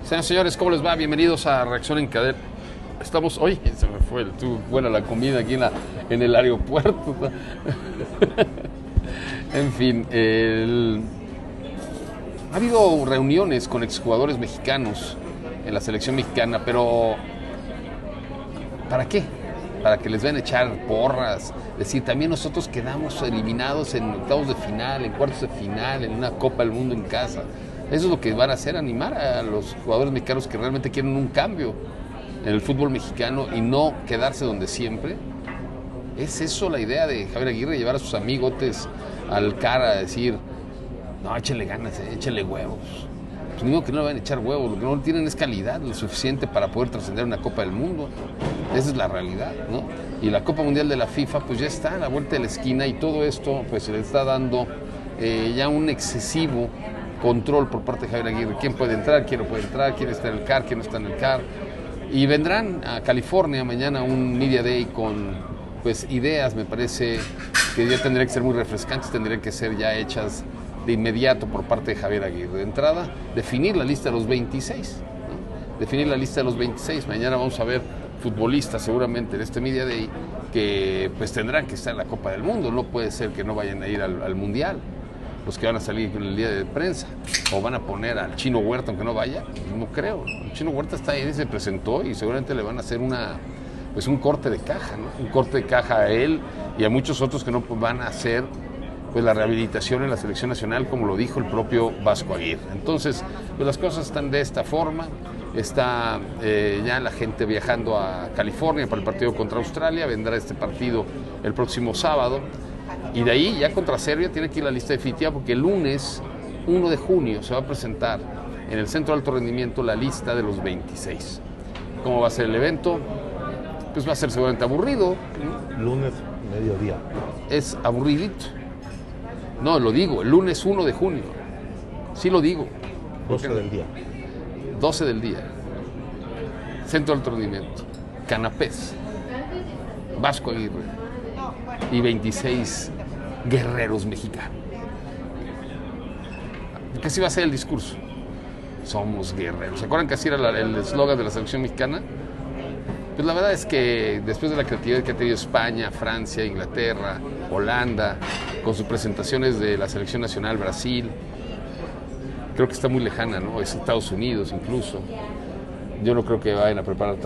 Señoras y señores, ¿cómo les va? Bienvenidos a Reacción en Cadena. Estamos hoy, se me fue, estuvo buena la comida aquí en el aeropuerto. En fin, ha habido reuniones con exjugadores mexicanos en la selección mexicana, pero ¿para qué? Para que les vayan a echar porras. Es decir, también nosotros quedamos eliminados en octavos de final, en cuartos de final, en una Copa del Mundo en casa. Eso es lo que van a hacer, animar a los jugadores mexicanos que realmente quieren un cambio en el fútbol mexicano y no quedarse donde siempre. ¿Es eso la idea de Javier Aguirre, llevar a sus amigotes al cara a decir, no, échenle ganas, échenle huevos? Pues digo que no le van a echar huevos, lo que no tienen es calidad lo suficiente para poder trascender una Copa del Mundo. Esa es la realidad, ¿no? Y la Copa Mundial de la FIFA pues ya está a la vuelta de la esquina y todo esto pues se le está dando ya un excesivo control por parte de Javier Aguirre. ¿Quién puede entrar? ¿Quién no puede entrar? ¿Quién está en el CAR? ¿Quién no está en el CAR? Y vendrán a California mañana un Media Day con pues ideas, me parece que ya tendrían que ser muy refrescantes, tendrían que ser ya hechas de inmediato por parte de Javier Aguirre. De entrada, definir la lista de los 26, ¿no? Definir la lista de los 26. Mañana vamos a ver futbolistas seguramente en este Media Day que pues tendrán que estar en la Copa del Mundo. No puede ser que no vayan a ir al Mundial los que van a salir en el día de prensa, o van a poner al Chino Huerta aunque no vaya. No creo. El Chino Huerta está ahí, se presentó y seguramente le van a hacer un corte de caja, ¿no? Un corte de caja a él y a muchos otros que no van a hacer pues la rehabilitación en la selección nacional, como lo dijo el propio Vasco Aguirre. Entonces, pues las cosas están de esta forma. Está ya la gente viajando a California para el partido contra Australia. Vendrá este partido el próximo sábado. Y de ahí, ya contra Serbia, tiene que ir la lista definitiva porque el lunes 1 de junio se va a presentar en el Centro de Alto Rendimiento la lista de los 26. ¿Cómo va a ser el evento? Pues va a ser seguramente aburrido. Lunes, mediodía. Es aburridito. No, lo digo, el lunes 1 de junio. Sí lo digo. 12 del día. 12 del día. Centro de Alto Rendimiento. Canapés. Vasco Aguirre. Y 26 guerreros mexicanos. ¿Qué sí va a ser el discurso? Somos guerreros. ¿Se acuerdan que así era el eslogan de la selección mexicana? Pues la verdad es que después de la creatividad que ha tenido España, Francia, Inglaterra, Holanda, con sus presentaciones de la selección nacional, Brasil, creo que está muy lejana, ¿no? Es Estados Unidos incluso. Yo no creo que vayan a preparar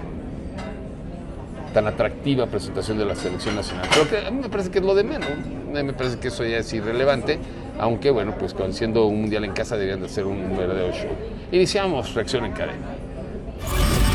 tan atractiva presentación de la selección nacional. Pero que a mí me parece que es lo de menos. Me parece que eso ya es irrelevante, aunque bueno, pues siendo un mundial en casa deberían de ser un verdadero show. Iniciamos Reacción en Cadena.